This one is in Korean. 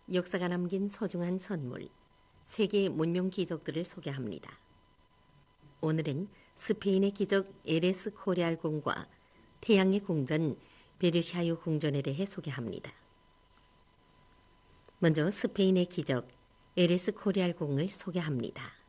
역사가 남긴 소중한 선물, 세계 문명 기적들을 소개합니다. 오늘은 스페인의 기적 에레스 코리알 궁과 태양의 궁전 베르샤유 궁전에 대해 소개합니다. 먼저 스페인의 기적 에레스 코리알 궁을 소개합니다.